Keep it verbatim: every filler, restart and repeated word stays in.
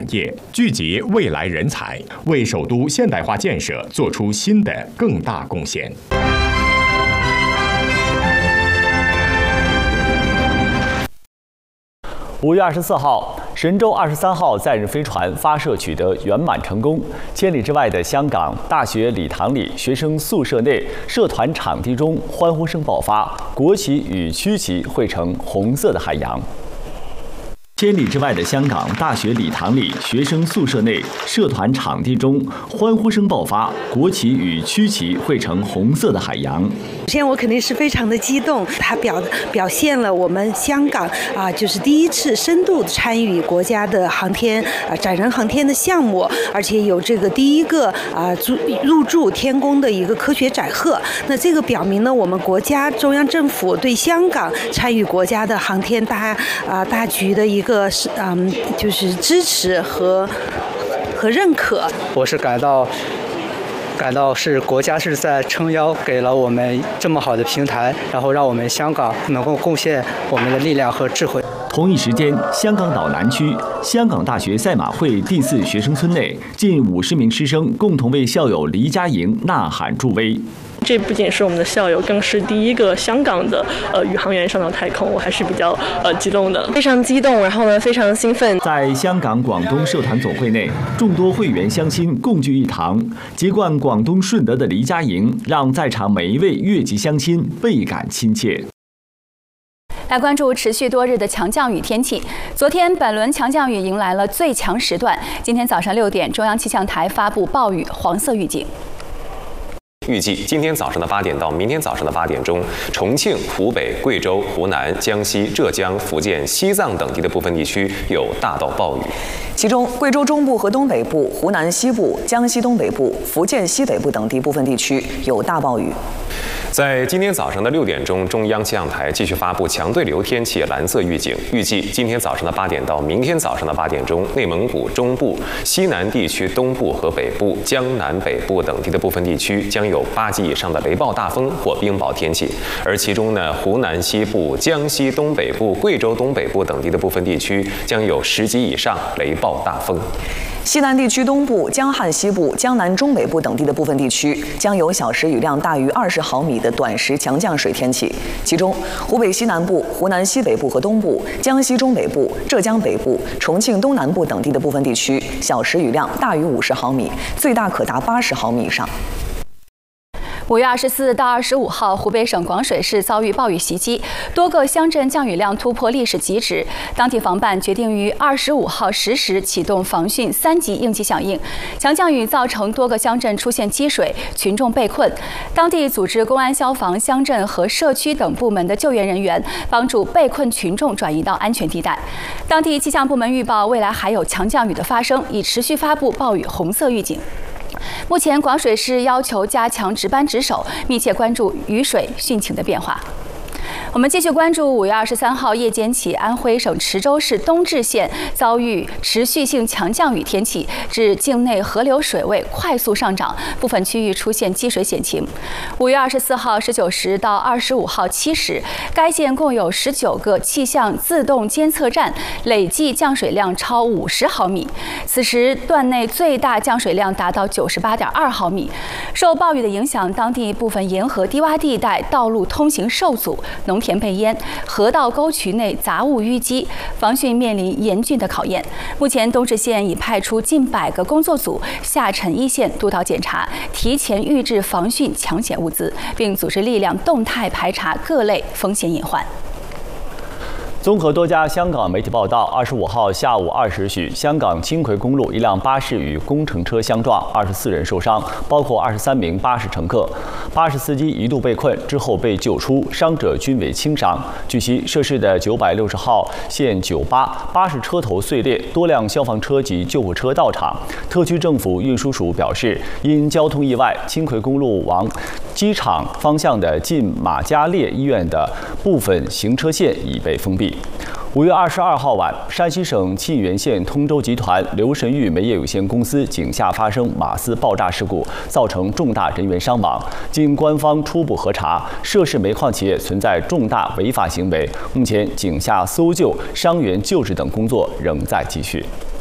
业，聚集未来人才，为首都现代化建设做出新的更大贡献。 五月二十四号，神舟二十三号载人飞船发射取得圆满成功。千里之外的香港大学礼堂里，学生宿舍内、社团场地中，欢呼声爆发，国旗与区旗汇成红色的海洋。千里之外的香港大学礼堂里，学生宿舍内、社团场地中，欢呼声爆发，国旗与区旗汇成红色的海洋。 首先，我肯定是非常的激动，它表表现了我们香港啊，就是第一次深度参与国家的航天啊载人航天的项目，而且有这个第一个啊入入驻天宫的一个科学载荷。那这个表明呢，我们国家中央政府对香港参与国家的航天大啊大局的一个。个是嗯，就是支持和和认可。 我是感到感到是国家是在撑腰，给了我们这么好的平台，然后让我们香港能够贡献我们的力量和智慧。 同一时间，香港岛南区香港大学赛马会第四学生村内，近五十名师生共同为校友黎佳莹呐喊助威。 这不仅是我们的校友，更是第一个香港的呃宇航员上到太空，我还是比较呃激动的， 非常激动，然后呢非常兴奋。 在香港广东社团总会内，众多会员乡亲共聚一堂，籍贯广东顺德的黎佳莹，让在场每一位越籍乡亲倍感亲切。 来关注持续多日的强降雨天气。昨天本轮强降雨迎来了最强时段，今天早上六点，中央气象台发布暴雨黄色预警。 预计今天早上的八点到明天早上的八点钟，重庆、湖北、贵州、湖南、江西、浙江、福建、西藏等地的部分地区有大到暴雨。 其中，贵州中部和东北部、湖南西部、江西东北部、福建西北部等地部分地区有大暴雨。 在今天早上的六点钟，中央气象台继续发布强对流天气蓝色预警。预计今天早上的八点到明天早上的八点钟，内蒙古中部、西南地区东部和北部、江南北部等地的部分地区将有八级以上的雷暴大风或冰雹天气。而其中呢，湖南西部、江西东北部、贵州东北部等地的部分地区将有十级以上雷暴大风。 西南地区东部、江汉西部、江南中北部等地的部分地区将有小时雨量大于二十毫米的短时强降水天气，其中湖北西南部、湖南西北部和东部、江西中北部、浙江北部、重庆东南部等地的部分地区小时雨量大于五十毫米，最大可达八十毫米以上。 五月二十四到二十五号，湖北省广水市遭遇暴雨袭击，多个乡镇降雨量突破历史极值。当地防办决定于二十五号十时启动防汛三级应急响应。强降雨造成多个乡镇出现积水，群众被困。当地组织公安、消防、乡镇和社区等部门的救援人员，帮助被困群众转移到安全地带。当地气象部门预报，未来还有强降雨的发生，已持续发布暴雨红色预警。目前，广水市要求加强值班值守，密切关注雨水汛情的变化。我们继续关注五月二十三号夜间起，安徽省池州市东至县遭遇持续性强降雨天气，致境内河流水位快速上涨，部分区域出现积水险情。五月二十四号十九时到二十五号七时，该县共有十九个气象自动监测站累计降水量超五十毫米，此时段内最大降水量达到九十八点二毫米。受暴雨的影响，当地部分沿河低洼地带道路通行受阻，农田被淹，河道沟渠内杂物淤积，防汛面临严峻的考验。目前，东至县已派出近百个工作组下沉一线督导检查，提前预置防汛抢险物资，并组织力量动态排查各类风险隐患。 综合多家香港媒体报道，二十五号下午二时许，香港青葵公路一辆巴士与工程车相撞，二十四人受伤，包括二十三名巴士乘客。巴士司机一度被困，之后被救出，伤者均为轻伤。据悉，涉事的九百六十号线九巴巴士车头碎裂，多辆消防车及救护车到场。特区政府运输署表示，因交通意外，青葵公路往机场方向的进马嘉烈医院的部分行车线已被封闭。五月二十二号晚，山西省沁源县通州集团刘神玉煤业有限公司井下发生马斯爆炸事故，造成重大人员伤亡。经官方初步核查，涉事煤矿企业存在重大违法行为。目前，井下搜救、伤员救治等工作仍在继续。